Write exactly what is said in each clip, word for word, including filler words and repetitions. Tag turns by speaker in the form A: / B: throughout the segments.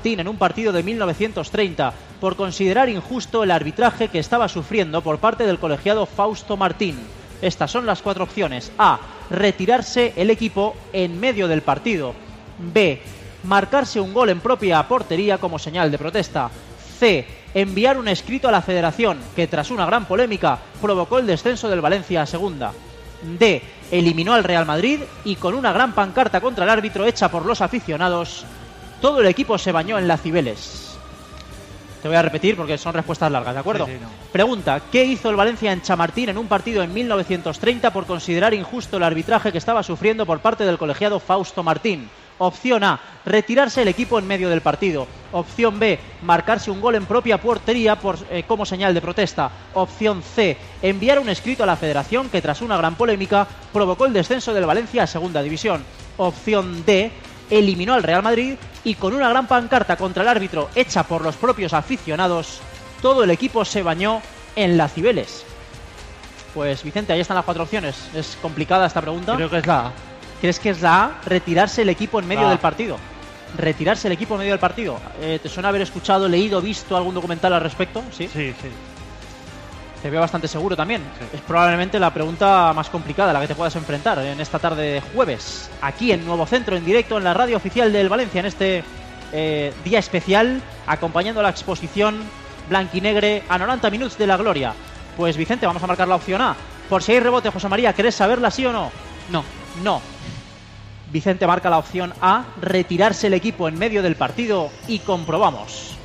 A: Chamartín en un partido de mil novecientos treinta por considerar injusto el arbitraje que estaba sufriendo por parte del colegiado Fausto Martín. Estas son las cuatro opciones. A. Retirarse el equipo en medio del partido. B. Marcarse un gol en propia portería como señal de protesta. C. Enviar un escrito a la Federación que, tras una gran polémica, provocó el descenso del Valencia a segunda. D. Eliminó al Real Madrid y, con una gran pancarta contra el árbitro hecha por los aficionados, todo el equipo se bañó en la Cibeles. Te voy a repetir porque son respuestas largas, ¿de acuerdo?
B: Sí, sí, no.
A: Pregunta: ¿qué hizo el Valencia en Chamartín en un partido en mil novecientos treinta por considerar injusto el arbitraje que estaba sufriendo por parte del colegiado Fausto Martín? Opción A, retirarse el equipo en medio del partido. Opción B, marcarse un gol en propia portería por, eh, como señal de protesta. Opción C, enviar un escrito a la Federación que, tras una gran polémica, provocó el descenso del Valencia a segunda división. Opción D, eliminó al Real Madrid y, con una gran pancarta contra el árbitro hecha por los propios aficionados, todo el equipo se bañó en la Cibeles. Pues Vicente, ahí están las cuatro opciones. ¿Es complicada esta pregunta?
B: Creo que es la A.
A: ¿Crees que es la A? Retirarse el equipo en medio
B: Ah.
A: del partido. Retirarse el equipo en medio del partido. Eh, ¿Te suena haber escuchado, leído, visto algún documental al respecto? Sí.
B: Sí, sí.
A: Te veo bastante seguro también.
B: Sí.
A: Es probablemente la pregunta más complicada a la que te puedas enfrentar en esta tarde de jueves. Aquí en Nuevo Centro, en directo, en la radio oficial del Valencia, en este eh, día especial, acompañando la exposición blanquinegre a noventa minutos de la gloria. Pues Vicente, vamos a marcar la opción A. Por si hay rebote, José María, ¿querés saberla sí o no?
B: No.
A: No. Vicente marca la opción A, retirarse el equipo en medio del partido, y comprobamos.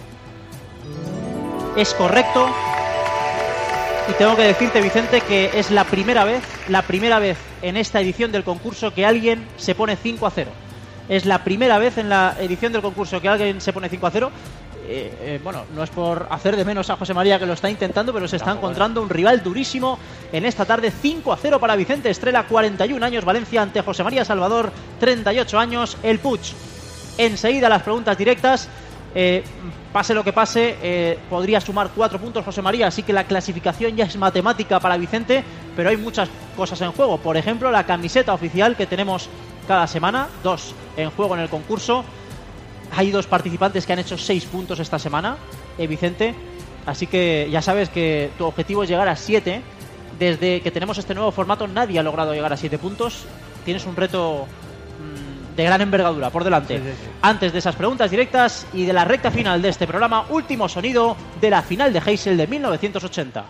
A: Es correcto. Y tengo que decirte, Vicente, que es la primera vez, la primera vez en esta edición del concurso que alguien se pone cinco a cero. Es la primera vez en la edición del concurso que alguien se pone cinco a cero. Eh, eh, bueno, no es por hacer de menos a José María, que lo está intentando, pero se está encontrando un rival durísimo en esta tarde. Cinco a cero para Vicente Estrela, cuarenta y un años, Valencia ante José María Salvador, treinta y ocho años, el Puig. Enseguida las preguntas directas. Eh, pase lo que pase, eh, podría sumar cuatro puntos José María, así que la clasificación ya es matemática para Vicente, pero hay muchas cosas en juego. Por ejemplo, la camiseta oficial que tenemos cada semana, dos en juego en el concurso. Hay dos participantes que han hecho seis puntos esta semana, eh, Vicente. Así que ya sabes que tu objetivo es llegar a siete. Desde que tenemos este nuevo formato, nadie ha logrado llegar a siete puntos. Tienes un reto mmm, de gran envergadura por delante.
B: Sí, sí, sí.
A: Antes de esas preguntas directas y de la recta final de este programa, último sonido de la final de Heysel de mil novecientos ochenta.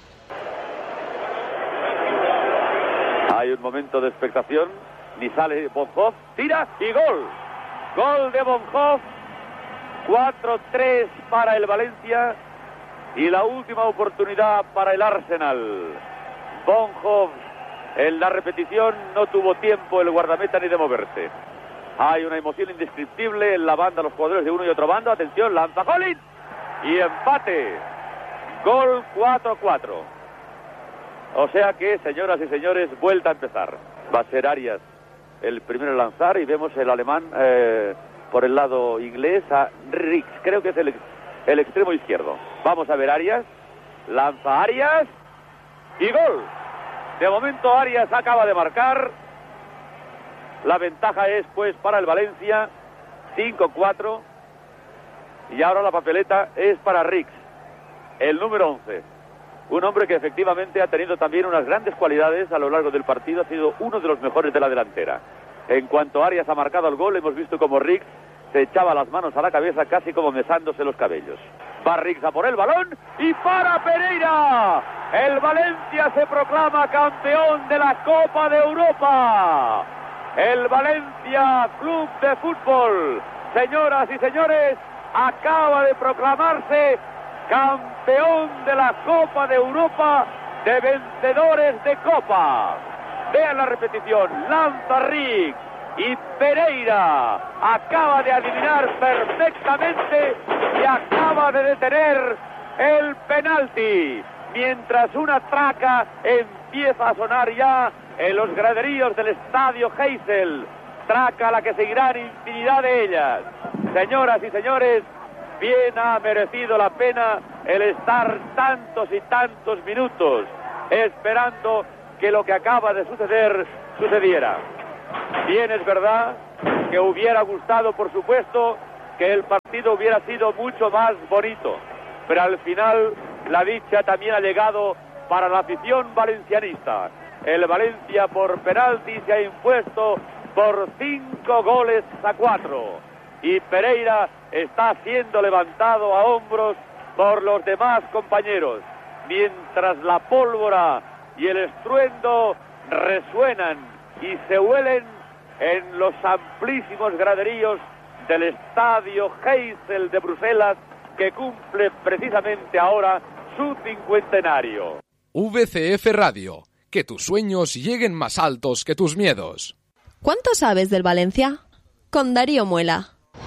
C: Hay un momento de expectación. Ni sale Bonhoff, tira y gol. Gol de Bonhoff, cuatro tres para el Valencia y la última oportunidad para el Arsenal. Bonhoff en la repetición no tuvo tiempo el guardameta ni de moverse. Hay una emoción indescriptible en la banda, los jugadores de uno y otro bando. Atención, lanza Collins y empate. Gol cuatro cuatro. O sea que, señoras y señores, vuelta a empezar. Va a ser Arias el primero en lanzar y vemos el alemán eh, por el lado inglés a Rix, creo que es el, el extremo izquierdo. Vamos a ver Arias, lanza Arias y gol. De momento Arias acaba de marcar. La ventaja es pues para el Valencia, cinco cuatro, y ahora la papeleta es para Rix, el número once. Un hombre que efectivamente ha tenido también unas grandes cualidades a lo largo del partido, ha sido uno de los mejores de la delantera. En cuanto Arias ha marcado el gol, hemos visto como Rix se echaba las manos a la cabeza casi como mesándose los cabellos. Va Rix a por el balón y para Pereira. El Valencia se proclama campeón de la Copa de Europa. El Valencia Club de Fútbol, señoras y señores, acaba de proclamarse campeón de la Copa de Europa de vencedores de Copa. Vean la repetición, lanza Rix y Pereira acaba de adivinar perfectamente y acaba de detener el penalti, mientras una traca empieza a sonar ya en los graderíos del estadio Heysel, traca a la que seguirán infinidad de ellas. Señoras y señores, bien ha merecido la pena el estar tantos y tantos minutos esperando que lo que acaba de suceder sucediera. Bien es verdad que hubiera gustado, por supuesto, que el partido hubiera sido mucho más bonito, pero al final la dicha también ha llegado para la afición valencianista. El Valencia por penalti se ha impuesto por cinco goles a cuatro y Pereira está siendo levantado a hombros por los demás compañeros, mientras la pólvora y el estruendo resuenan y se huelen en los amplísimos graderíos del estadio Heysel de Bruselas, que cumple precisamente ahora su cincuentenario.
B: V C F Radio, que tus sueños lleguen más altos que tus miedos.
D: ¿Cuánto sabes del Valencia? Con Darío Muela.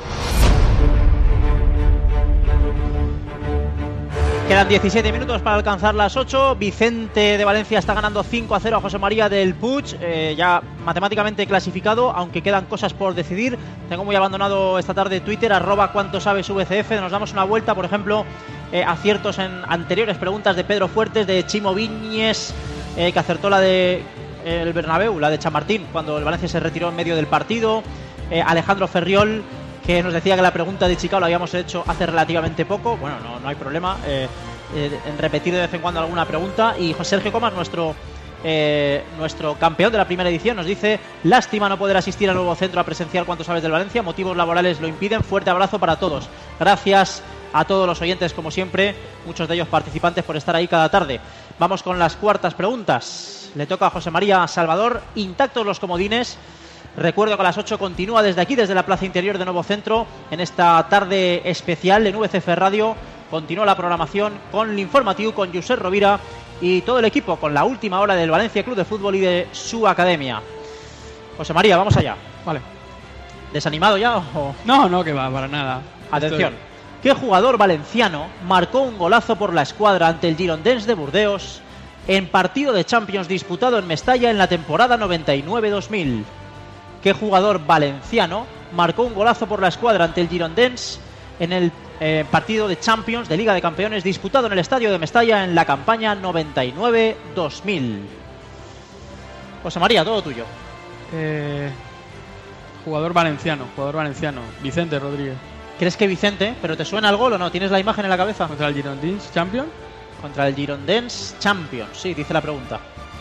A: Quedan diecisiete minutos para alcanzar las ocho. Vicente de Valencia está ganando cinco a cero a José María del Puig, eh, ya matemáticamente clasificado, aunque quedan cosas por decidir. Tengo muy abandonado esta tarde Twitter, arroba cuánto sabes V C F. Nos damos una vuelta, por ejemplo, eh, aciertos en anteriores preguntas de Pedro Fuertes, de Chimo Viñes, eh, que acertó la de eh, el Bernabéu, la de Chamartín, cuando el Valencia se retiró en medio del partido. eh, Alejandro Ferriol, que nos decía que la pregunta de Chicago la habíamos hecho hace relativamente poco. Bueno, no, no hay problema eh, eh, en repetir de vez en cuando alguna pregunta. Y José Sergio Comas, nuestro eh, nuestro campeón de la primera edición, nos dice: lástima no poder asistir al nuevo centro a presenciar cuánto sabes del Valencia, motivos laborales lo impiden. Fuerte abrazo para todos. Gracias a todos los oyentes, como siempre, muchos de ellos participantes, por estar ahí cada tarde. Vamos con las cuartas preguntas. Le toca a José María Salvador. Intactos los comodines. Recuerdo que a las ocho continúa desde aquí, desde la Plaza Interior de Nuevo Centro, en esta tarde especial en V C F Radio. Continúa la programación con el informativo, con Josep Rovira y todo el equipo, con la última hora del Valencia Club de Fútbol y de su academia. José María, vamos allá.
E: Vale.
A: ¿Desanimado ya o...?
E: No, no, que va, para nada.
A: Atención.
E: Estoy...
A: ¿Qué jugador valenciano marcó un golazo por la escuadra ante el Girondins de Burdeos en partido de Champions disputado en Mestalla en la temporada noventa y nueve dos mil? ¿Qué jugador valenciano marcó un golazo por la escuadra ante el Girondins en el eh, partido de Champions de Liga de Campeones disputado en el estadio de Mestalla en la campaña noventa y nueve dos mil? José María, todo tuyo.
E: Eh, jugador valenciano, jugador valenciano. Vicente Rodríguez.
A: ¿Crees que Vicente? ¿Pero te suena el gol o no? ¿Tienes la imagen en la cabeza?
E: ¿Contra el Girondins Champion?
A: Contra el Girondins Champions, sí, dice la pregunta.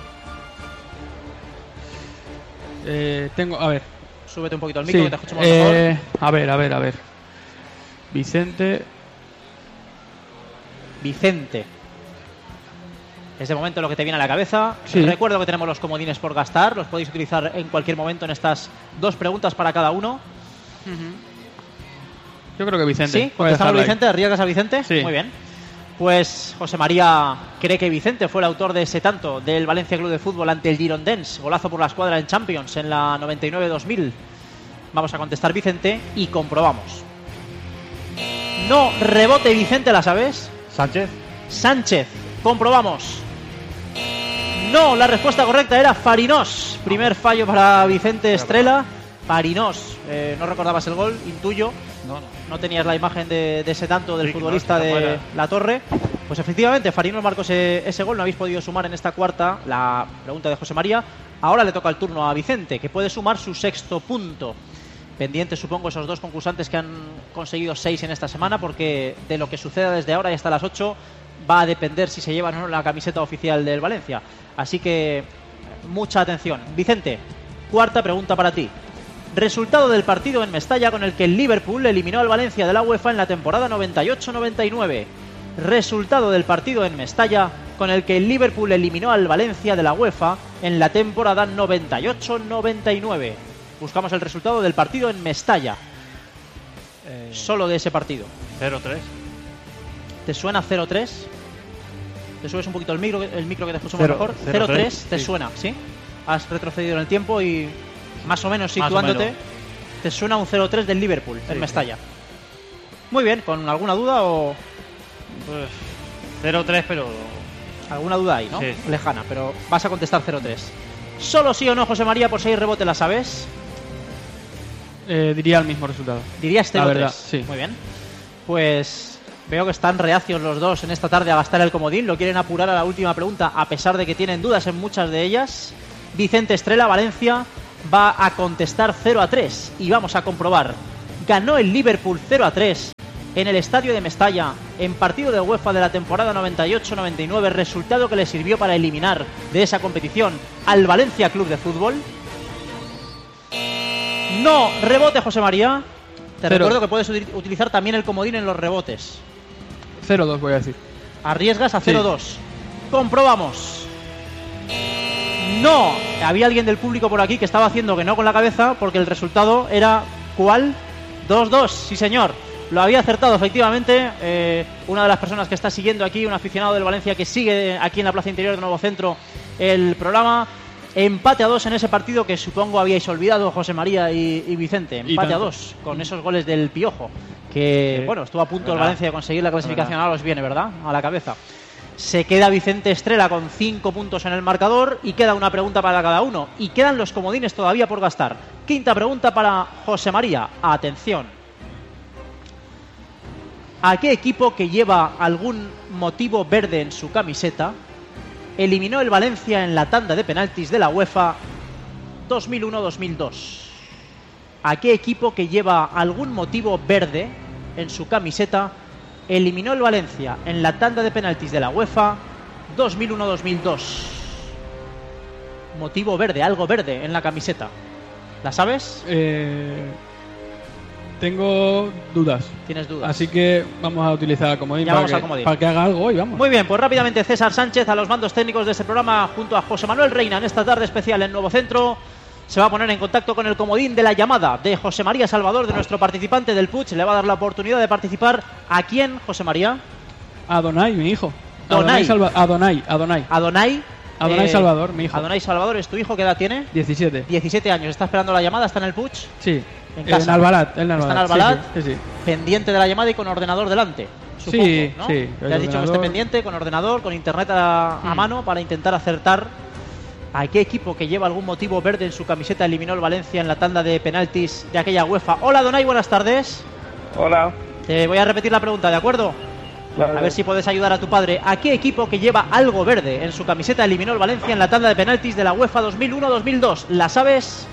E: Eh, tengo, a ver.
A: Súbete un poquito al micro,
E: sí,
A: que te escuchamos
E: eh,
A: mejor.
E: A ver, a ver, a ver. Vicente.
A: Vicente. Es de momento lo que te viene a la cabeza.
E: Sí.
A: Recuerdo que tenemos los comodines por gastar. Los podéis utilizar en cualquier momento en estas dos preguntas para cada uno.
E: Uh-huh. Yo creo que Vicente.
A: ¿Sí? ¿Contestamos a Vicente? ¿Arriesgas a Vicente?
E: Sí.
A: Muy bien. Pues José María cree que Vicente fue el autor de ese tanto del Valencia Club de Fútbol ante el Girondins. Golazo por la escuadra en Champions en la noventa y nueve dos mil. Vamos a contestar Vicente y comprobamos. No, rebote Vicente, ¿la sabes?
F: Sánchez.
A: Sánchez. Comprobamos. No, la respuesta correcta era Farinós. Primer fallo para Vicente Estrella. Farinós. Eh, no recordabas el gol, intuyo.
F: No, no.
A: No tenías la imagen de, de ese tanto del
F: Sí,
A: futbolista
F: no,
A: de
F: fuera.
A: La Torre. Pues efectivamente, Farinós marcó ese, ese gol. No habéis podido sumar en esta cuarta la pregunta de José María. Ahora le toca el turno a Vicente, que puede sumar su sexto punto. Pendientes, supongo, esos dos concursantes que han conseguido seis en esta semana, porque de lo que suceda desde ahora y hasta las ocho va a depender si se llevan o no la camiseta oficial del Valencia. Así que mucha atención. Vicente, cuarta pregunta para ti. Resultado del partido en Mestalla con el que el Liverpool eliminó al Valencia de la UEFA en la temporada noventa y ocho noventa y nueve. Resultado del partido en Mestalla con el que el Liverpool eliminó al Valencia de la UEFA en la temporada noventa y ocho noventa y nueve. Buscamos el resultado del partido en Mestalla.
F: Eh,
A: Solo de ese partido.
F: cero tres.
A: ¿Te suena cero tres? ¿Te subes un poquito el micro, el micro que te escuchamos
F: Cero-
A: mejor?
F: cero
A: cero tres,
F: tres,
A: ¿te
F: sí.
A: suena? ¿Sí? Has retrocedido en el tiempo y más o menos
F: Más o
A: situándote,
F: menos.
A: te suena un cero tres del Liverpool en
F: Sí,
A: Mestalla. Muy bien, ¿con alguna duda o
F: Pues cero tres, pero
A: alguna duda ahí, no?
F: Sí.
A: Lejana, pero vas a contestar cero tres. ¿Solo sí o no, José María, por seis rebote la sabes?
E: Eh, diría el mismo resultado.
A: Dirías cero tres.
E: La verdad, sí.
A: Muy bien. Pues veo que están reacios los dos en esta tarde a gastar el comodín. Lo quieren apurar a la última pregunta, a pesar de que tienen dudas en muchas de ellas. Vicente Estrella, Valencia, va a contestar cero a tres. Y vamos a comprobar. ganó el Liverpool cero a tres en el estadio de Mestalla, en partido de UEFA de la temporada noventa y ocho noventa y nueve, resultado que le sirvió para eliminar de esa competición al Valencia Club de Fútbol? No, rebote, José María. Te
E: Cero.
A: recuerdo que puedes utilizar también el comodín en los rebotes.
E: cero dos voy a decir.
A: Arriesgas a
E: Sí.
A: cero dos. Comprobamos. No, había alguien del público por aquí que estaba haciendo que no con la cabeza porque el resultado era ¿cuál? dos dos, sí señor. Lo había acertado efectivamente. Eh, una de las personas que está siguiendo aquí, un aficionado del Valencia que sigue aquí en la Plaza Interior de Nuevo Centro el programa. Empate a dos en ese partido que supongo habíais olvidado, José María y, y Vicente. Empate
E: Y
A: a
E: tanto.
A: dos con esos goles del Piojo. Que,
F: Sí.
A: bueno, estuvo a punto el
F: Verdad.
A: Valencia de conseguir la clasificación.
F: Verdad.
A: Ahora os viene, ¿verdad? A la cabeza. Se queda Vicente Estrella con cinco puntos en el marcador y queda una pregunta para cada uno. Y quedan los comodines todavía por gastar. Quinta pregunta para José María. Atención. ¿A qué equipo que lleva algún motivo verde en su camiseta eliminó el Valencia en la tanda de penaltis de la UEFA dos mil uno dos mil dos? ¿A qué equipo que lleva algún motivo verde en su camiseta eliminó el Valencia en la tanda de penaltis de la UEFA dos mil uno dos mil dos? Motivo verde, algo verde en la camiseta. ¿La sabes?
E: Eh, tengo dudas.
A: ¿Tienes dudas?
E: Así que vamos a utilizar comodín,
A: Ya
E: para,
A: vamos
E: que,
A: al comodín.
E: para que haga algo hoy, vamos.
A: Muy bien, pues rápidamente César Sánchez a los mandos técnicos de este programa junto a José Manuel Reina en esta tarde especial en Nuevo Centro. Se va a poner en contacto con el comodín de la llamada de José María Salvador, de nuestro participante del Puig. Le va a dar la oportunidad de participar. ¿A quién, José María?
E: Adonai, mi hijo.
A: Donai.
E: Adonai, Salva- Adonai, Adonai.
A: Adonai.
E: Adonai
A: eh,
E: Salvador, mi hijo.
A: Adonai Salvador, ¿es tu hijo? ¿Qué edad tiene?
E: diecisiete.
A: diecisiete años. ¿Está esperando la llamada? ¿Está en el Puig?
E: Sí.
A: En
E: En,
A: casa.
E: Albalat. En Albalat.
A: Está en Albalat.
E: Sí, sí, sí, sí.
A: Pendiente de la llamada y con ordenador delante. Supongo,
E: Sí,
A: ¿no?
E: sí,
A: Le
E: el
A: has dicho que esté
E: ordenador.
A: pendiente, con ordenador, con internet a, a
E: Mm.
A: mano para intentar acertar a qué equipo que lleva algún motivo verde en su camiseta eliminó el Valencia en la tanda de penaltis de aquella UEFA. Hola, Donay, buenas tardes.
G: Hola.
A: Te voy a repetir la pregunta, ¿de acuerdo?
G: Vale.
A: A ver si puedes ayudar a tu padre. ¿A qué equipo que lleva algo verde en su camiseta eliminó el Valencia en la tanda de penaltis de la UEFA dos mil uno dos mil dos? ¿La sabes?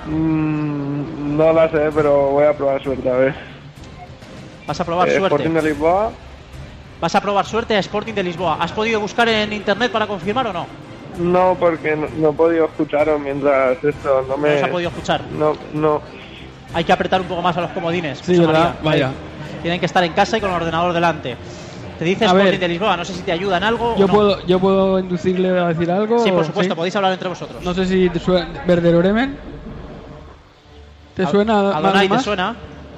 G: Mm, no la sé, pero voy a probar suerte a ver.
A: Vas a probar
G: Eh,
A: suerte.
G: Sporting de Lisboa.
A: Vas a probar suerte a Sporting de Lisboa. ¿Has podido buscar en internet para confirmar o no?
G: No, porque no, no he podido escucharos mientras esto no
A: No
G: me...
A: se ha podido escuchar.
G: No, no.
A: Hay que apretar un poco más a los comodines.
E: Sí,
A: José
E: ¿verdad?
A: María.
E: Vaya.
A: Tienen que estar en casa y con el ordenador delante. Te dice
E: A
A: Sporting
E: ver.
A: de Lisboa. No sé si te ayuda en algo
E: Yo
A: o no.
E: puedo, yo puedo inducirle a decir algo.
A: Sí, por
E: o-
A: supuesto. Podéis hablar entre vosotros.
E: No sé si te suena Werder Bremen. ¿Te
A: A-
E: suena
A: a
E: más
A: Donay
E: o más?
A: te suena?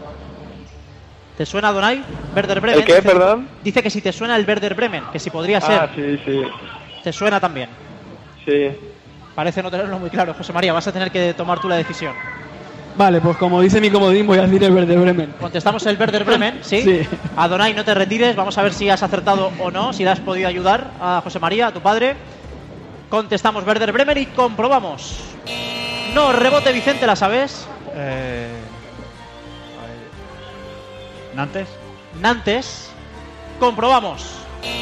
A: ¿Te suena Donay? Werder Bremen.
G: ¿El qué,
A: Dice-
G: perdón?
A: Dice que si te suena el Werder Bremen, que si podría ser.
G: Ah, sí, sí.
A: Te suena también.
G: Sí.
A: Parece no tenerlo muy claro, José María. Vas a tener que tomar tú la decisión.
E: Vale, pues como dice mi comodín, voy a decir el Werder Bremen.
A: Contestamos el Werder Bremen, ¿sí?
E: Sí.
A: Adonai, no te retires. Vamos a ver si has acertado o no, si le has podido ayudar a José María, a tu padre. Contestamos Werder Bremen y comprobamos. No, rebote Vicente, ¿la sabes?
F: Eh, a ver. Nantes.
A: Nantes. Comprobamos.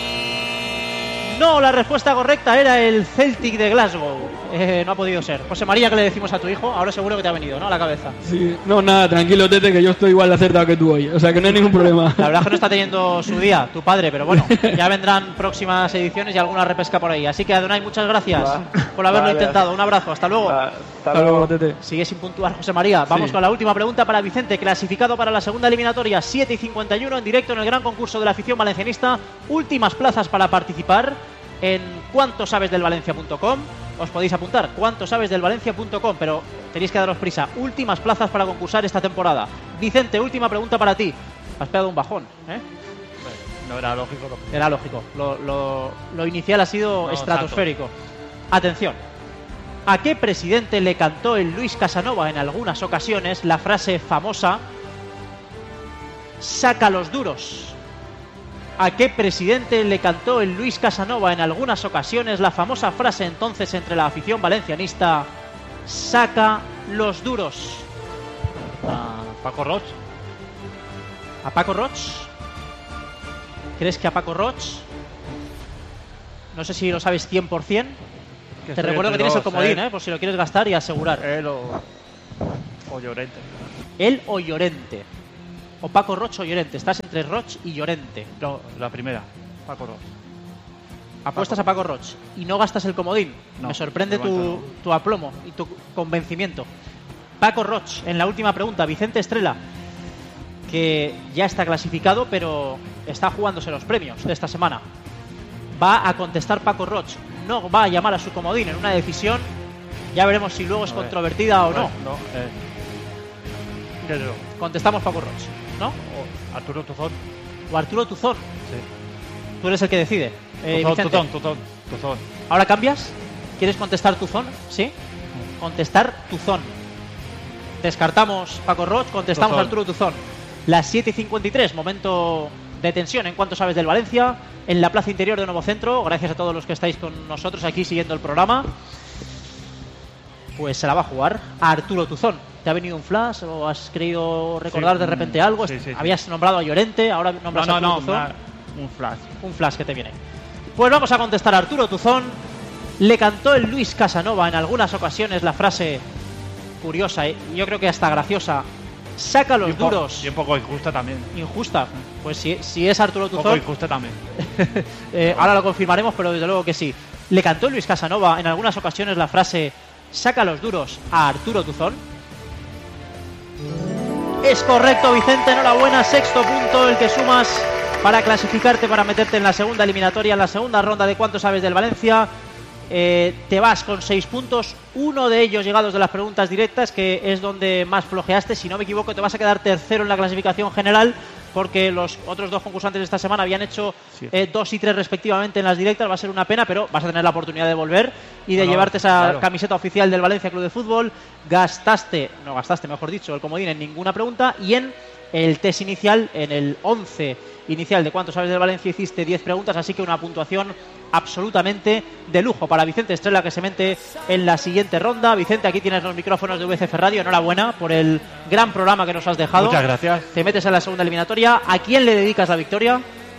A: No, la respuesta correcta era el Celtic de Glasgow. Eh, no ha podido ser. José María, ¿qué le decimos a tu hijo? Ahora seguro que te ha venido, ¿no? A la cabeza.
E: Sí. No, nada, tranquilo, Tete, que yo estoy igual de acertado que tú hoy. O sea que no hay ningún problema.
A: La verdad es que no está teniendo su día, tu padre, pero bueno, ya vendrán próximas ediciones y alguna repesca por ahí. Así que, Adonai, muchas gracias
G: Va.
A: por haberlo
G: Vale.
A: intentado. Un abrazo, hasta luego.
G: Ah, hasta
E: Hasta luego,
G: luego.
E: Tete.
A: Sigue sin puntuar José María. Vamos
E: Sí.
A: con la última pregunta para Vicente, clasificado para la segunda eliminatoria, siete y cincuenta y uno en directo en el gran concurso de la afición valencianista. Últimas plazas para participar en cuánto sabes del valencia punto com. Os podéis apuntar, cuánto sabes del valencia punto com, pero tenéis que daros prisa. Últimas plazas para concursar esta temporada. Vicente, última pregunta para ti. Has pegado un bajón, ¿eh?
F: No era lógico. Lo...
A: Era lógico. Lo, lo- lo inicial ha sido
F: No,
A: estratosférico. Atención. ¿A qué presidente le cantó el Luis Casanova en algunas ocasiones la frase famosa "saca los duros"? ¿A qué presidente le cantó el Luis Casanova en algunas ocasiones la famosa frase entonces entre la afición valencianista "saca los duros"?
F: a Paco Roch.
A: ¿A Paco Roch? ¿Crees que a Paco Roch? No sé si lo sabes cien por cien.
F: Que
A: Te
F: estoy
A: recuerdo que
F: entre
A: tienes el
F: dos,
A: comodín,
F: él-
A: ¿eh? Por si lo quieres gastar y asegurar.
F: Él o, o Llorente.
A: Él o Llorente. o Paco Roch o Llorente. Estás entre Roch y Llorente.
F: No, la primera, Paco Roch.
A: Apuestas a Paco Roch y no gastas el comodín.
F: No,
A: Me sorprende
F: de
A: tu,
F: momento
A: tu aplomo y tu convencimiento. Paco Roch, en la última pregunta. Vicente Estrela, que ya está clasificado, pero está jugándose los premios de esta semana. Va a contestar Paco Roch. No va a llamar a su comodín en una decisión. Ya veremos si luego es
F: A ver.
A: controvertida o no.
F: No, eh. ¿Qué digo?
A: Contestamos Paco Roch, ¿no?
F: O Arturo Tuzón.
A: O Arturo Tuzón.
F: Sí.
A: Tú eres el que decide. Eh,
F: Tuzón,
A: Vicente.
F: Tuzón, Tuzón, Tuzón.
A: ¿Ahora cambias? ¿Quieres contestar Tuzón? ¿Sí? Contestar Tuzón. Descartamos Paco Roch, contestamos
F: Tuzón.
A: Arturo Tuzón. Las siete y cincuenta y tres, momento de tensión en cuanto sabes del Valencia, en la plaza interior de Nuevo Centro. Gracias a todos los que estáis con nosotros aquí siguiendo el programa. Pues se la va a jugar a Arturo Tuzón. ¿Te ha venido un flash o has querido recordar
F: Sí,
A: de repente algo?
F: sí, sí, sí.
A: Habías nombrado a Llorente, ahora nombras
F: No,
A: a
F: no,
A: Arturo
F: no,
A: Tuzón.
F: una- un flash.
A: Un flash que te viene. Pues vamos a contestar a Arturo Tuzón. Le cantó el Luis Casanova en algunas ocasiones la frase curiosa y yo creo que hasta graciosa: saca
F: Y
A: los
F: un po-
A: duros.
F: Y un poco injusta también.
A: Injusta. Pues si, si es Arturo
F: Un poco
A: Tuzón,
F: injusta también.
A: eh, ahora lo confirmaremos, pero desde luego que sí. Le cantó Luis Casanova en algunas ocasiones la frase saca los duros a Arturo Tuzón. Es correcto, Vicente, enhorabuena, sexto punto el que sumas para clasificarte, para meterte en la segunda eliminatoria, en la segunda ronda de cuánto sabes del Valencia. Eh, te vas con seis puntos, uno de ellos llegados de las preguntas directas, que es donde más flojeaste. Si no me equivoco, te vas a quedar tercero en la clasificación general, porque los otros dos concursantes de esta semana habían hecho
F: Sí.
A: eh, dos y tres respectivamente en las directas. Va a ser una pena, pero vas a tener la oportunidad de volver y de
F: No, no,
A: llevarte esa
F: claro.
A: camiseta oficial del Valencia Club de Fútbol. Gastaste, no gastaste, mejor dicho, el comodín en ninguna pregunta, y en el test inicial, en el once inicial de cuánto sabes del Valencia, hiciste diez preguntas, así que una puntuación absolutamente de lujo para Vicente Estrela, que se mete en la siguiente ronda. Vicente, aquí tienes los micrófonos de V C F Radio. Enhorabuena por el gran programa que nos has dejado.
F: Muchas gracias.
A: Te metes en la segunda eliminatoria. ¿A quién le dedicas la victoria?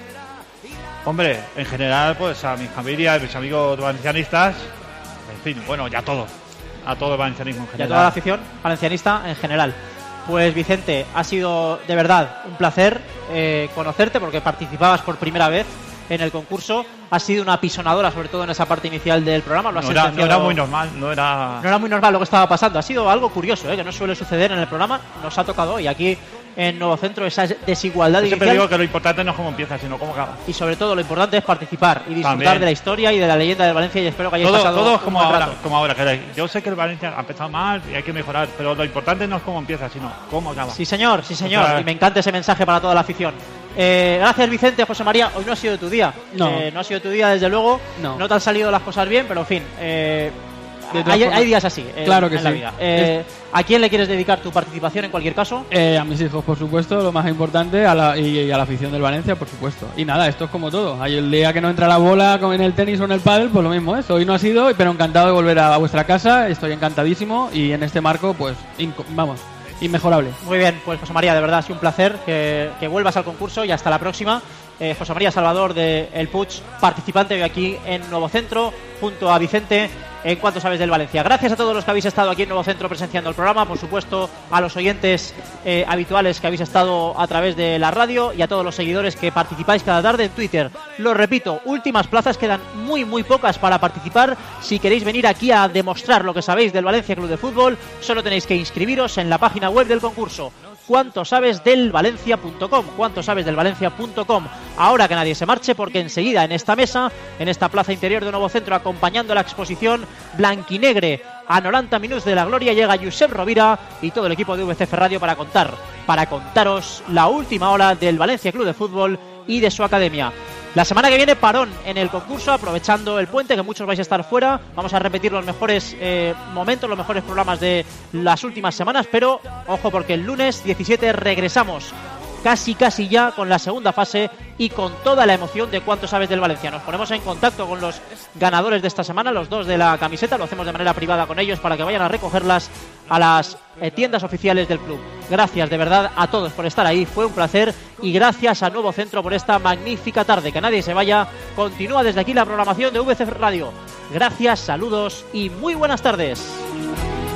F: Hombre, en general, pues a mi familia, a mis amigos valencianistas, en fin, bueno, ya todo. A todo el valencianismo en
A: Y a
F: general.
A: toda la afición valencianista en general. Pues Vicente, ha sido de verdad un placer eh, conocerte, porque participabas por primera vez en el concurso. Ha sido una apisonadora, sobre todo en esa parte inicial del programa. Lo has
F: No era, no
A: sentenciado-
F: era muy normal, no era...
A: No era muy normal lo que estaba pasando. Ha sido algo curioso, ¿eh? Que no suele suceder en el programa. Nos ha tocado hoy aquí en Nuevo Centro esa desigualdad
F: Yo siempre
A: inicial.
F: digo que lo importante no es cómo empieza, sino cómo acaba.
A: Y sobre todo lo importante es participar y disfrutar
F: También.
A: de la historia y de la leyenda del Valencia, y espero que hayáis
F: Todo,
A: pasado
F: todo es
A: un
F: como
A: buen
F: ahora,
A: rato.
F: como ahora queréis. Yo sé que el Valencia ha empezado mal y hay que mejorar, pero lo importante no es cómo empieza, sino cómo acaba.
A: Sí, señor, sí, señor.
F: O sea,
A: y me encanta ese mensaje para toda la afición. Eh, gracias, Vicente. José María, hoy no ha sido tu día.
E: No.
A: Eh, no ha sido tu día, desde luego.
E: No.
A: te han salido las cosas bien, pero en fin. Eh,
E: De todas
A: hay,
E: formas-
A: hay días así eh,
E: Claro que
A: en la
E: sí.
A: vida. Eh, ¿A quién le quieres dedicar tu participación en cualquier caso?
E: Eh, a mis hijos, por supuesto, lo más importante, a la, y, y a la afición del Valencia, por supuesto. Y nada, esto es como todo. Hay el día que no entra la bola como en el tenis o en el pádel, pues lo mismo es. Hoy no ha sido, pero encantado de volver a, a vuestra casa. Estoy encantadísimo y en este marco, pues, inco- vamos, inmejorable.
A: Muy bien, pues José María, de verdad ha sido un placer que, que vuelvas al concurso y hasta la próxima. Eh, José María Salvador de El Puig, participante hoy aquí en Nuevo Centro, junto a Vicente, en cuanto sabes del Valencia. Gracias a todos los que habéis estado aquí en Nuevo Centro presenciando el programa, por supuesto a los oyentes eh, habituales que habéis estado a través de la radio y a todos los seguidores que participáis cada tarde en Twitter. Lo repito, últimas plazas, quedan muy muy pocas para participar. Si queréis venir aquí a demostrar lo que sabéis del Valencia Club de Fútbol, solo tenéis que inscribiros en la página web del concurso. cuánto sabes del valencia punto com, cuánto sabes del valencia punto com. Ahora que nadie se marche, porque enseguida en esta mesa, en esta plaza interior de Nuevo Centro, acompañando la exposición blanquinegre a noventa minutos de la gloria, llega Josep Rovira y todo el equipo de V C F Radio para contar, para contaros la última hora del Valencia Club de Fútbol y de su academia. La semana que viene parón en el concurso, aprovechando el puente, que muchos vais a estar fuera. Vamos a repetir los mejores eh, momentos, los mejores programas de las últimas semanas, pero ojo, porque el lunes diecisiete regresamos casi casi ya con la segunda fase y con toda la emoción de cuánto sabes del Valencia. Nos ponemos en contacto con los ganadores de esta semana, los dos de la camiseta, lo hacemos de manera privada con ellos para que vayan a recogerlas a las eh, tiendas oficiales del club. Gracias de verdad a todos por estar ahí, fue un placer, y gracias a Nuevo Centro por esta magnífica tarde. Que nadie se vaya, continúa desde aquí la programación de V C Radio. Gracias, saludos y muy buenas tardes.